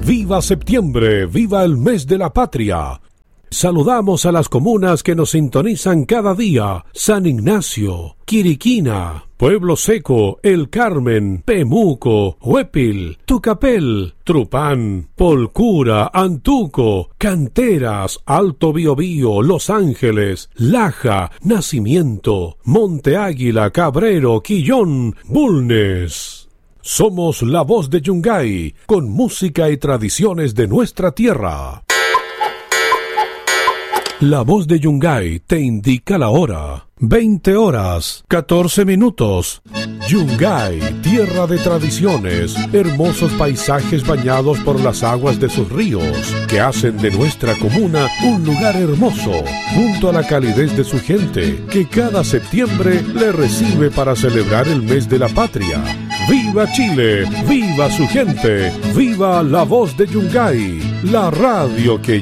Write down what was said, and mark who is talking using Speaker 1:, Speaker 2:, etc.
Speaker 1: ¡Viva septiembre! ¡Viva el mes de la patria! Saludamos a las comunas que nos sintonizan cada día: San Ignacio, Quiriquina, Pueblo Seco, El Carmen, Pemuco, Huépil, Tucapel, Trupán, Polcura, Antuco, Canteras, Alto Biobío, Los Ángeles, Laja, Nacimiento, Monte Águila, Cabrero, Quillón, Bulnes. Somos la voz de Yungay, con música y tradiciones de nuestra tierra. La voz de Yungay te indica la hora. 20 horas, 14 minutos. Yungay, tierra de tradiciones, hermosos paisajes bañados por las aguas de sus ríos, que hacen de nuestra comuna un lugar hermoso, junto a la calidez de su gente, que cada septiembre le recibe para celebrar el mes de la patria. ¡Viva Chile! ¡Viva su gente! ¡Viva la voz de Yungay! La radio que